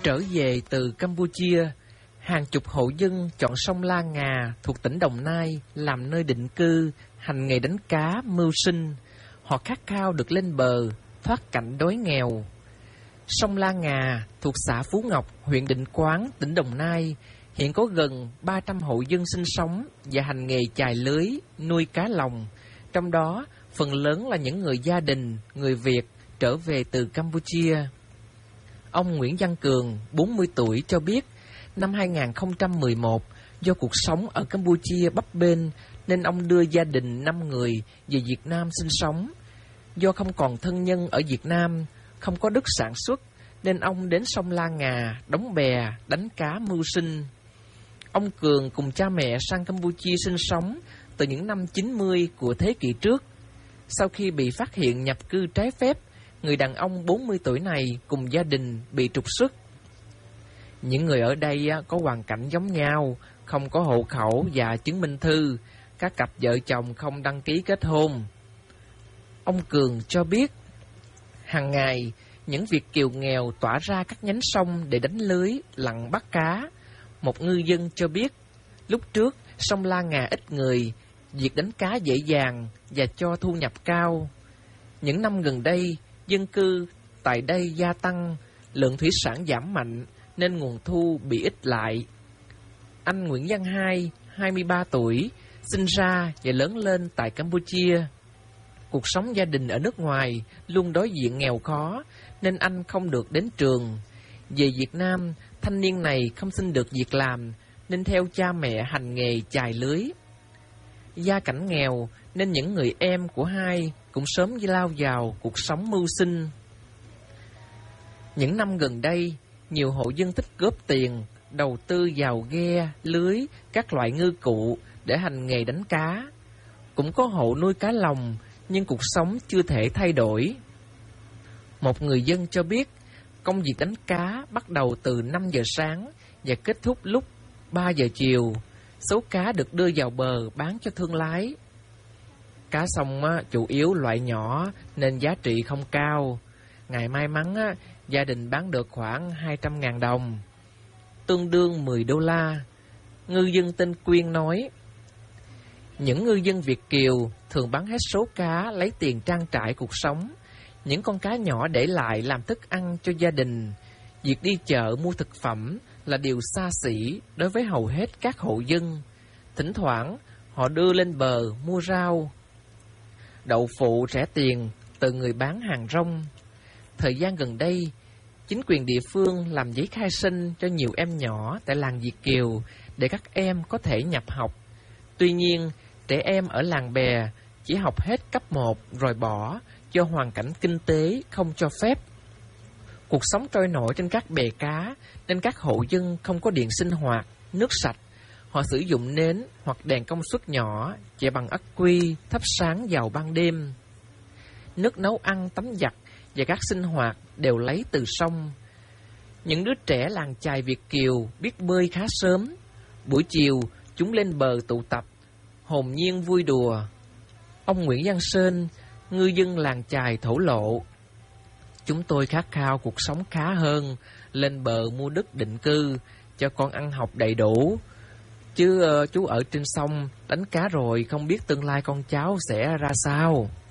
Trở về từ Campuchia, hàng chục hộ dân chọn sông La Ngà thuộc tỉnh Đồng Nai làm nơi định cư, hành nghề đánh cá, mưu sinh. Họ khát khao được lên bờ, thoát cảnh đói nghèo. Sông La Ngà thuộc xã Phú Ngọc, huyện Định Quán, tỉnh Đồng Nai, hiện có gần 300 hộ dân sinh sống và hành nghề chài lưới, nuôi cá lồng. Trong đó, phần lớn là những người gia đình, người Việt trở về từ Campuchia. Ông Nguyễn Văn Cường, 40 tuổi cho biết, năm 2011, do cuộc sống ở Campuchia bấp bênh nên ông đưa gia đình 5 người về Việt Nam sinh sống. Do không còn thân nhân ở Việt Nam, không có đất sản xuất, nên ông đến sông La Ngà, đóng bè, đánh cá mưu sinh. Ông Cường cùng cha mẹ sang Campuchia sinh sống từ những năm 90 của thế kỷ trước. Sau khi bị phát hiện nhập cư trái phép, người đàn ông 40 tuổi này cùng gia đình bị trục xuất. Những người ở đây có hoàn cảnh giống nhau, không có hộ khẩu và chứng minh thư, các cặp vợ chồng không đăng ký kết hôn. Ông Cường cho biết, hàng ngày, những Việt kiều nghèo tỏa ra các nhánh sông để đánh lưới, lặn bắt cá. Một ngư dân cho biết, lúc trước sông La Ngà ít người, việc đánh cá dễ dàng và cho thu nhập cao. Những năm gần đây, dân cư tại đây gia tăng, lượng thủy sản giảm mạnh nên nguồn thu bị ít lại. Anh Nguyễn Văn Hai, 23 tuổi, sinh ra và lớn lên tại Campuchia. Cuộc sống gia đình ở nước ngoài luôn đối diện nghèo khó nên anh không được đến trường. Về Việt Nam, thanh niên này không xin được việc làm nên theo cha mẹ hành nghề chài lưới. Gia cảnh nghèo nên những người em của Hai cũng sớm lao vào cuộc sống mưu sinh. Những năm gần đây, nhiều hộ dân tích góp tiền, đầu tư vào ghe, lưới, các loại ngư cụ để hành nghề đánh cá. Cũng có hộ nuôi cá lồng, nhưng cuộc sống chưa thể thay đổi. Một người dân cho biết, công việc đánh cá bắt đầu từ 5 giờ sáng và kết thúc lúc 3 giờ chiều. Số cá được đưa vào bờ bán cho thương lái. Cá sông chủ yếu loại nhỏ nên giá trị không cao. Ngày may mắn gia đình bán được khoảng 200.000 đồng, tương đương 10 đô la. Ngư dân tên Quyên nói, những ngư dân Việt kiều thường bán hết số cá lấy tiền trang trải cuộc sống. Những con cá nhỏ để lại làm thức ăn cho gia đình. Việc đi chợ mua thực phẩm là điều xa xỉ đối với hầu hết các hộ dân. Thỉnh thoảng họ đưa lên bờ mua rau, đậu phụ rẻ tiền từ người bán hàng rong. Thời gian gần đây, chính quyền địa phương làm giấy khai sinh cho nhiều em nhỏ tại làng Việt kiều để các em có thể nhập học. Tuy nhiên, trẻ em ở làng bè chỉ học hết cấp 1 rồi bỏ do hoàn cảnh kinh tế không cho phép. Cuộc sống trôi nổi trên các bè cá nên các hộ dân không có điện sinh hoạt, nước sạch. Họ sử dụng nến hoặc đèn công suất nhỏ chạy bằng ắc quy thắp sáng vào ban đêm. Nước nấu ăn, tắm giặt và các sinh hoạt đều lấy từ sông. Những đứa trẻ làng chài Việt kiều biết bơi khá sớm. Buổi chiều chúng lên bờ tụ tập, hồn nhiên vui đùa. Ông Nguyễn Văn Sơn, ngư dân làng chài thổ lộ, chúng tôi khát khao cuộc sống khá hơn, lên bờ mua đất định cư, cho con ăn học đầy đủ. Chứ chú ở trên sông đánh cá rồi không biết tương lai con cháu sẽ ra sao.